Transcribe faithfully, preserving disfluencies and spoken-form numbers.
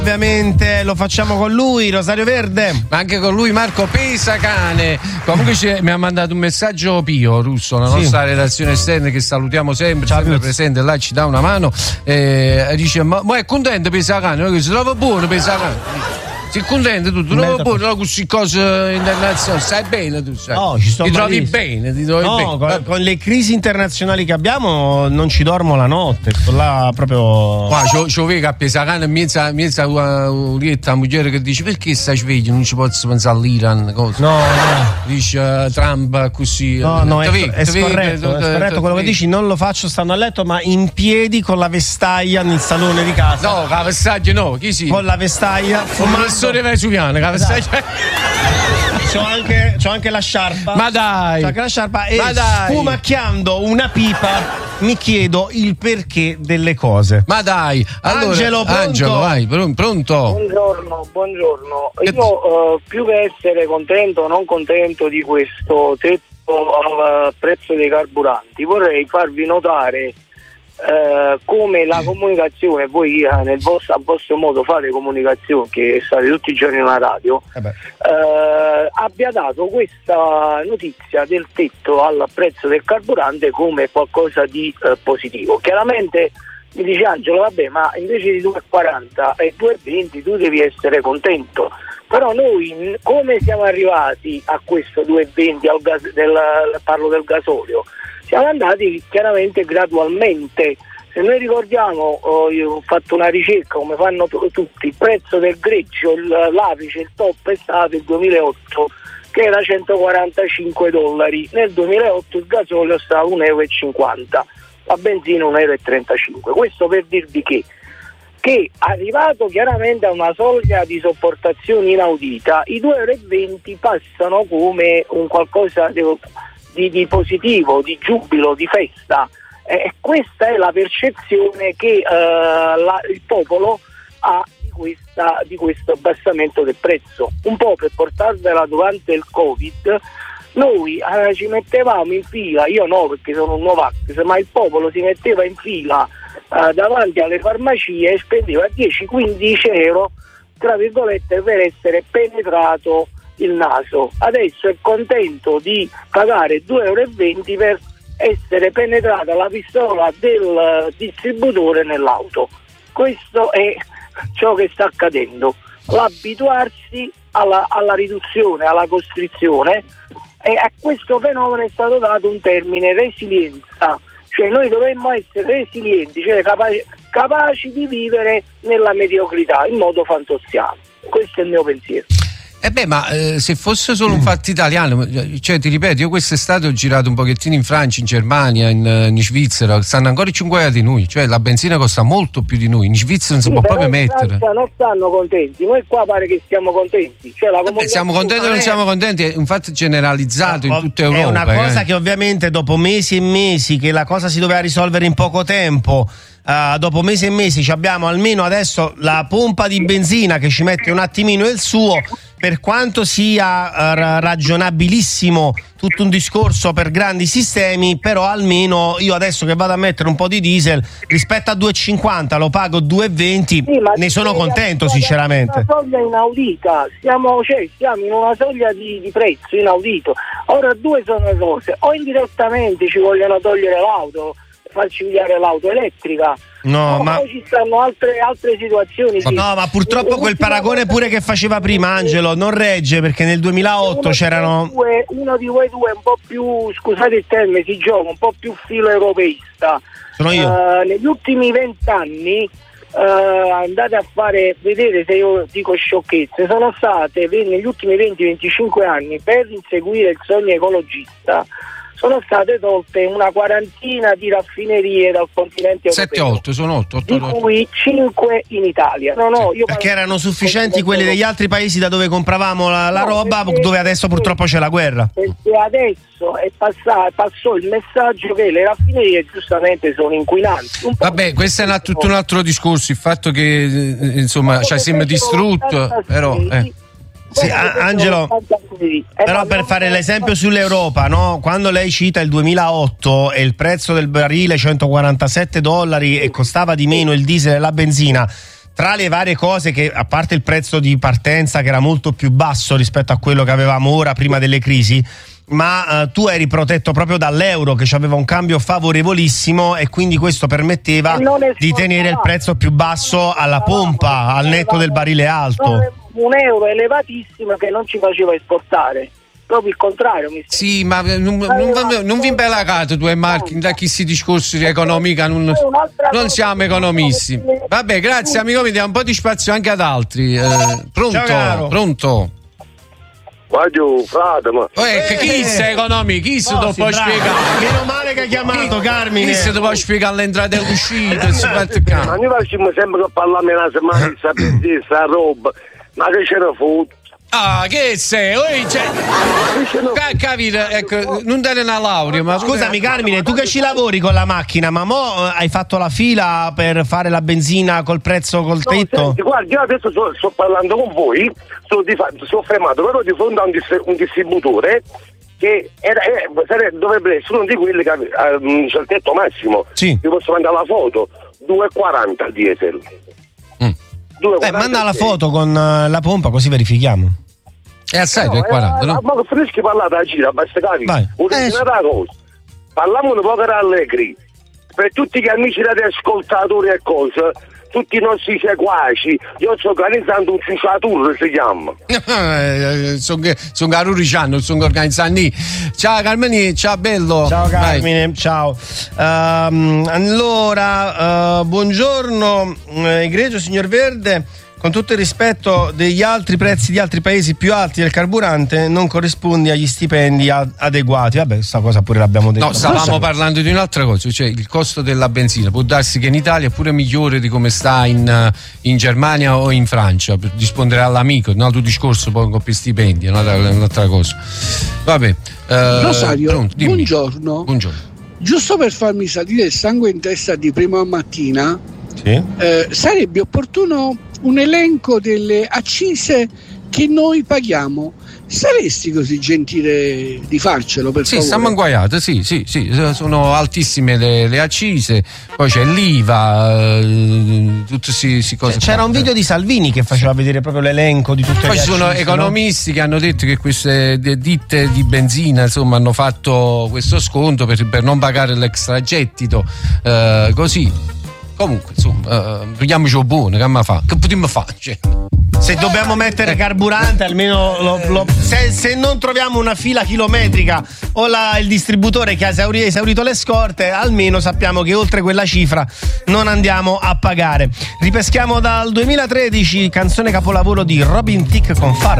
Ovviamente lo facciamo con lui, Rosario Verde. Ma anche con lui Marco Pesacane. Comunque mi ha mandato un messaggio Pio Russo, la nostra sì. redazione esterna, che salutiamo sempre, Ciao, sempre presente là, ci dà una mano. E dice: ma, ma è contento Pesacane? Che si trova buono Pesacane? Sei contento tu? Tu trovi buono no, queste cose internazionali? Stai bene tu? Sai? No, ci sto ti malissimo. trovi bene? Ti trovi no, bene. Con, con le crisi internazionali che abbiamo non ci dormo la notte. Sto là proprio. Qua c'ho vedo a Pesacane mezza mezza urietta moglie che dice: perché stai sveglio? Non ci posso pensare all'Iran. Cosa? No, no. Dice uh, Trump così. No, no, è, vego, è scorretto, è scorretto quello che dici. Non lo faccio stando a letto, ma in piedi con la vestaglia nel salone di casa. No, la vestaglia no, chi si? Con la vestaglia. Fumando. Vesuviano, esatto. c'ho, anche, c'ho anche la sciarpa. Ma dai! C'ho anche la sciarpa e Ma dai. Spumacchiando una pipa mi chiedo il perché delle cose. Ma dai! Allora, Angelo, pronto? Angelo, vai, pronto? Buongiorno, buongiorno. Io uh, più che essere contento o non contento di questo tetto al prezzo dei carburanti, vorrei farvi notare Uh, come la comunicazione, voi uh, nel vostro, a vostro modo fate comunicazione, che state tutti i giorni in una radio, eh uh, abbia dato questa notizia del tetto al prezzo del carburante come qualcosa di uh, positivo. Chiaramente mi dice Angelo, vabbè, ma invece di due e quaranta e due e venti tu devi essere contento. Però noi come siamo arrivati a questo due e venti al gas, del, parlo del gasolio? Siamo andati chiaramente gradualmente. Se noi ricordiamo, oh, io ho fatto una ricerca come fanno t- tutti, il prezzo del greggio, il, l'apice, il top è stato il duemilaotto, che era centoquarantacinque dollari. Nel duemilaotto il gasolio stava uno e cinquanta euro, la benzina uno e trentacinque euro. Questo per dirvi che che arrivato chiaramente a una soglia di sopportazione inaudita, i due e venti euro passano come un qualcosa di Di, di positivo, di giubilo, di festa. Eh, questa è la percezione che eh, la, il popolo ha di, questa, di questo abbassamento del prezzo. Un po' per portarvela durante il Covid, noi eh, ci mettevamo in fila, io no perché sono un Novax, ma il popolo si metteva in fila eh, davanti alle farmacie e spendeva dieci quindici euro, tra virgolette, per essere penetrato il naso. Adesso è contento di pagare due e venti euro per essere penetrata la pistola del distributore nell'auto. Questo è ciò che sta accadendo, l'abituarsi alla, alla riduzione, alla costrizione, e a questo fenomeno è stato dato un termine: resilienza. Cioè noi dovremmo essere resilienti, cioè capaci, capaci di vivere nella mediocrità in modo fantosiano. Questo è il mio pensiero. Eh beh, ma eh, se fosse solo un fatto italiano, cioè ti ripeto, io quest'estate ho girato un pochettino in Francia, in Germania, in, in Svizzera, stanno ancora i cinque euro di noi, cioè la benzina costa molto più di noi, in Svizzera non si sì, può proprio mettere. In Francia non stanno contenti, noi qua pare che stiamo contenti. Cioè, la Vabbè, siamo contenti o non siamo contenti, è un fatto generalizzato no, in tutta Europa. È una cosa eh. che ovviamente dopo mesi e mesi che la cosa si doveva risolvere in poco tempo, Uh, dopo mesi e mesi ci abbiamo almeno adesso la pompa di benzina che ci mette un attimino il suo, per quanto sia uh, ragionabilissimo tutto un discorso per grandi sistemi, però almeno io adesso che vado a mettere un po' di diesel rispetto a due e cinquanta lo pago due e venti, sì, ne sono contento sinceramente. Una soglia inaudita, siamo, cioè, siamo in una soglia di, di prezzo inaudito. Ora due sono le cose: o indirettamente ci vogliono togliere l'auto, farci pigliare l'auto elettrica, no, no, ma poi ci stanno altre, altre situazioni. Sì. No, ma purtroppo quel paragone pure che faceva prima Angelo non regge, perché nel duemilaotto uno c'erano di due, uno di voi due un po' più, scusate il termine, si gioca un po' più filo europeista. Sono io. Uh, negli ultimi vent'anni uh, andate a fare, vedete se io dico sciocchezze, sono state negli ultimi venti venticinque anni, per inseguire il sogno ecologista, sono state tolte una quarantina di raffinerie dal continente europeo. sette otto, sono otto, di cui cinque in Italia. No, no, io perché erano sufficienti quelli degli altri paesi da dove compravamo la, la no, roba, perché, dove adesso purtroppo c'è la guerra. Perché adesso è passato, passò il messaggio che le raffinerie giustamente sono inquinanti. Un Vabbè, questo è un, tutto un altro discorso, il fatto che insomma ci siamo distrutto, però... Eh. Sì, Angelo, però per fare l'esempio sull'Europa, no? Quando lei cita il duemilaotto e il prezzo del barile centoquarantasette dollari e costava di meno il diesel e la benzina, tra le varie cose che, a parte il prezzo di partenza che era molto più basso rispetto a quello che avevamo ora prima delle crisi, ma uh, tu eri protetto proprio dall'euro che aveva un cambio favorevolissimo e quindi questo permetteva di tenere il prezzo più basso alla pompa, al netto del barile alto. Un euro elevatissimo che non ci faceva esportare. Proprio il contrario. Mi sì, ma non, non, non vi imbellacate tu e Marchi da chi si discorsi di economica, non, non siamo economisti. Vabbè, grazie amico mio, diamo un po' di spazio anche ad altri. Eh, pronto? Ciao, pronto? Guardio, frate, ma... Eh, chi sei economico? Chi se lo può spiegare? Meno male che hai chiamato, chi, Carmine. Chi se lo può spiegare l'entrata e l'uscita? Si parte il ma noi facciamo sempre che parliamo una settimana di sapere sta roba, ma che ce ne fotte? Ah, che sei? Oi, cioè, capire, ecco, non dare una laurea, ma scusami Carmine, tu che ci lavori con la macchina, ma mo hai fatto la fila per fare la benzina col prezzo col tetto? No, senti, guarda, io adesso sto, sto parlando con voi, sto, di, sto fermato però di fronte a un, dis- un distributore che era, eh, dovrebbe essere uno di quelli che ha um, il tetto massimo. Sì. Vi posso mandare la foto, due e quaranta diesel. Mm. Eh, manda la foto con uh, la pompa così verifichiamo. È assai due e quaranta, no? Ma freschi parlate a giro, basta capire. Un'altra eh, cosa. Parliamo un po' allegri. Per tutti gli amici radioascoltatori e cose, tutti i nostri seguaci, io sto organizzando un ciuciatur, si chiama. sono son Garuriciano, sono organizzando. Ciao Carmine, ciao bello. Ciao Carmine, vai. Ciao. Um, allora, uh, buongiorno, egregio signor Verde. Con tutto il rispetto degli altri prezzi di altri paesi più alti del carburante, non corrispondi agli stipendi ad- adeguati. Vabbè, questa cosa pure l'abbiamo detto. No, stavamo parlando di un'altra cosa, cioè il costo della benzina. Può darsi che in Italia è pure migliore di come sta in, in Germania o in Francia. Risponderà all'amico, un altro discorso poi con gli stipendi, è un'altra, un'altra cosa. Vabbè. Eh, Rosario, pronto, buongiorno. Buongiorno. Giusto per farmi salire il sangue in testa di prima mattina, sì? eh, sarebbe opportuno un elenco delle accise che noi paghiamo. Saresti così gentile di farcelo, per sì, favore? Sì, stiamo inguaiati, sì, sì, sì, sono altissime le, le accise, poi c'è l'I V A, eh, tutte si, si cose. C'era un video di Salvini che faceva vedere proprio l'elenco di tutte poi le accise. Poi ci sono economisti, no? Che hanno detto che queste ditte di benzina, insomma, hanno fatto questo sconto per, per non pagare l'extragettito, eh, così. Comunque, insomma, uh, prendiamoci buono, che ma fa? Che potremmo fare? Cioè. Se dobbiamo mettere carburante, almeno lo, lo, se, se non troviamo una fila chilometrica o la, il distributore che ha esaurito, esaurito le scorte, almeno sappiamo che oltre quella cifra non andiamo a pagare. Ripeschiamo dal duemilatredici, canzone capolavoro di Robin Thicke con Far.